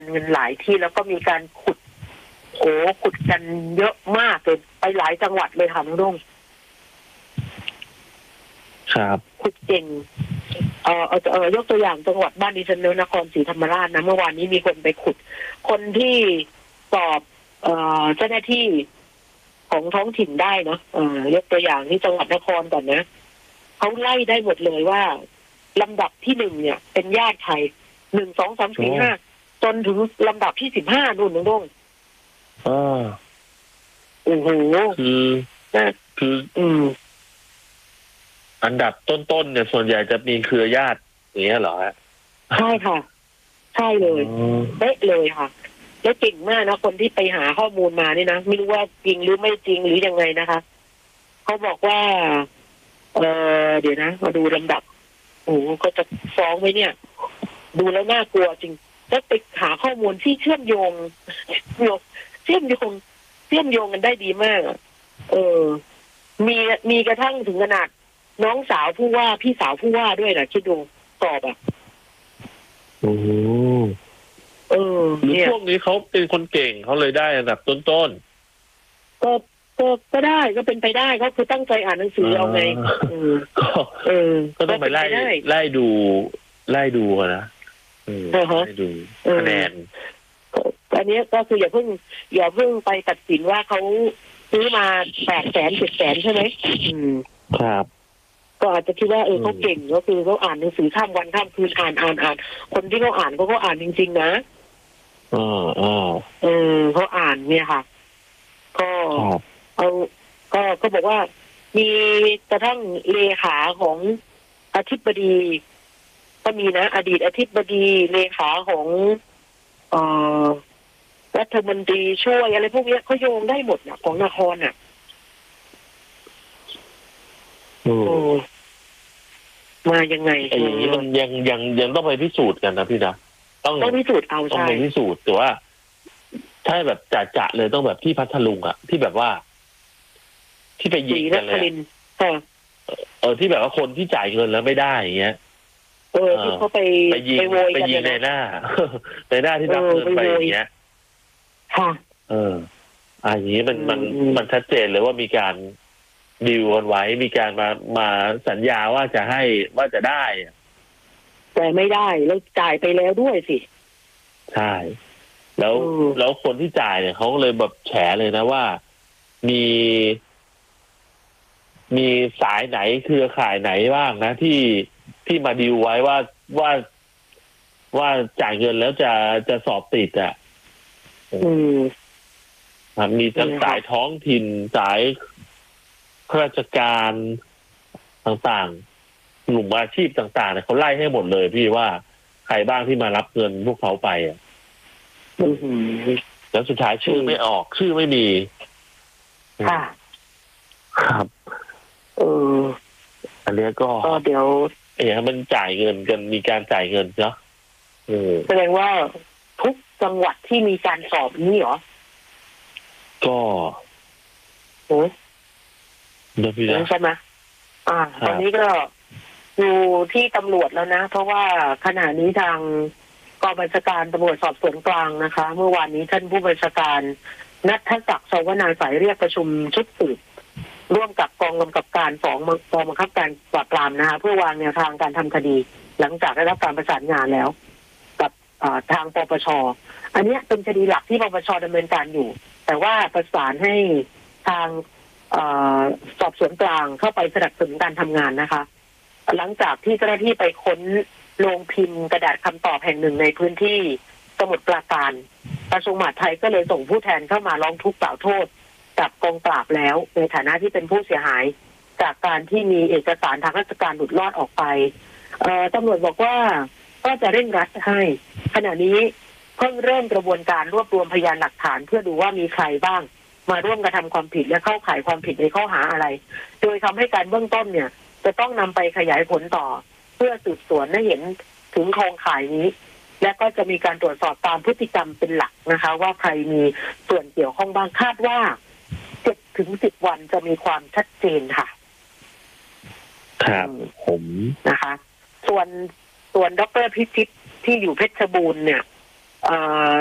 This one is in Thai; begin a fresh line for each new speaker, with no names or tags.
เงินหลายที่แล้วก็มีการขุดกันเยอะมากเลยไปหลายจังหวัดเลยค่ะลุงรุ่ง
ครับ
ขุดเก่งยกตัวอย่างจังหวัดบ้านดิฉันเนนครศรีธรรมราชนะเมื่อวานนี้มีคนไปขุดคนที่สอบเจ้าหน้าที่ของท้องถิ่นได้เนาะยกตัวอย่างที่จังหวัดนครก่อนนะเขาไล่ได้หมดเลยว่าลำดับที่1เนี่ยเป็นญาติใคร1 2 3 4 5จนถึงลำดับที่15นู่นลุงรุ่งโอ้โห
คืออันดับต้นๆเนี่ยส่วนใหญ่จะมีเครือญาติอย่างเงี้ยเหรอฮะ
ใช่ค่ะใช่เลยเป๊ะเลยค่ะแล้วเก่งมากนะคนที่ไปหาข้อมูลมานี่นะไม่รู้ว่าจริงหรือไม่จริงหรือยังไงนะคะเขาบอกว่าเดี๋ยวนะมาดูลำดับโอ้ก็จะฟ้องไว้เนี่ยดูแล้วน่ากลัวจริงแล้วไปหาข้อมูลที่เชื่อมโยงกันได้ดีมากมีกระทั่งถึงขนาดน้องสาวผู้ว่าพี่สาวผู้ว่าด้วยนะคิดดูสอบ
หรือพวกนี้เขาเป็นคนเก่งเขาเลยได้อันดับต้น
ก็ได้ก็เป็นไปได้เขาคือตั้งใจอ่านหนังสือเอาไง
ก็ต้องไปไล่ดูนะไล่ดูคะแนน
อันนี้ก็คืออย่าเพิ่งไปตัดสินว่าเขาซื้อมา800,000 700,000ใช่ไหม
ครับ
ก็อาจจะคิดว่าเขาเก่งก็คือเขาอ่านหนังสือข้ามวันข้ามคืนอ่านคนที่เขาอ่านเขาอ่านจริงๆนะเขาอ่านเนี่ยค่ะก็บอกว่ามีกระทั่งเลขาของอธิบดีก็มีนะอดีตอธิบดีเลขาของรัฐมนตรีช่วยอะไรพวกนี้เขาโยงได้หมดนะของนครน่ะมายังไง
อย่างนี้มันยังต้องไปพิสูจน์กันนะพี่นะ
ต้องพิสูจน์เอาใช่
ต้องไปพิสูจน์แต่ว่าใช่แบบจะเลยต้องแบบที่พัทลุงอ่ะที่แบบว่าที่ไปยิงกันเลยที่แบบว่าคนที่จ่ายเงินแล้วไม่ได้อย่างเงี้ย
ที่เขาไป
ยิงในหน้าที่รับเงินไปอย่างเงี้ย
ค่ะ
อย่างนี้มันชัดเจนเลยว่ามีการดีลกันไว้มีการมาสัญญาว่าจะได้
แต่ไม่ได้แล้วจ่ายไปแล้วด้วยสิ
ใช่แล้วคนที่จ่ายเนี่ยเขาเลยแบบแฉเลยนะว่ามีสายไหนเครือข่ายไหนบ้างนะที่มาดีลไว้ว่าจ่ายเงินแล้วจะสอบติดมีทั้งสายท้องถิ่นสายข้าราชการต่างๆกลุ่มอาชีพต่างๆเนี่ยเขาไล่ให้หมดเลยพี่ว่าใครบ้างที่มารับเงินพวกเขาไปแล้วสุดท้ายชื่อไม่ออกชื่อไม่มี
ค่ะ
ครับอันนี้ก็
เดี๋ยว
มันจ่ายเงินกันมีการจ่ายเงินเนาะ
แสดงว่าทุกจังหวัดที่มีการสอบนี้เหรอ
ก็
ใช่ไหมตอนนี้ก็อยู่ที่ตำรวจแล้วนะเพราะว่าขณะนี้ทางกองบัญชาการตำรวจสอบสวนกลางนะคะเมื่อวานนี้ท่านผู้บัญชาการณัฐศักดิ์ สวนาสายเรียกประชุมชุดสืบร่วมกับกองกำกับการ2กองบังคับการปราบปรามนะคะเพื่อวางแนวทางการทำคดีหลังจากได้รับการประสานงานแล้วกับทางปปช.อันนี้เป็นคดีหลักที่ปปช.ดำเนินการอยู่แต่ว่าประสานให้ทางสอบสวนกลางเข้าไปสนับสนุนการทำงานนะคะหลังจากที่เจ้าหน้าที่ไปค้นโรงพิมพ์กระดาษคำตอบแห่งหนึ่งในพื้นที่สมุทรปราการกระทรวงมหาดไทยก็เลยส่งผู้แทนเข้ามาร้องทุกข์กล่าวโทษกับกองปราบแล้วในฐานะที่เป็นผู้เสียหายจากการที่มีเอกสารทางราชการหลุดรอดออกไปตำรวจบอกว่าก็จะเร่งรัดให้ขณะนี้เพิ่งเริ่มกระบวนการรวบรวมพยานหลักฐานเพื่อดูว่ามีใครบ้างมาร่วมกระทำความผิดและเข้าข่ายความผิดในข้อหาอะไรโดยทำให้การเบื้องต้นเนี่ยจะต้องนำไปขยายผลต่อเพื่อสืบสวนให้เห็นถึงโครงข่ายนี้และก็จะมีการตรวจสอบตามพฤติกรรมเป็นหลักนะคะว่าใครมีส่วนเกี่ยวข้องบ้างคาดว่า7 ถึง 10 วันจะมีความชัดเจนค่ะ
ครับ
นะคะส่วนดร.พิชิตที่อยู่เพชรบูรณ์เนี่ยเอ่อ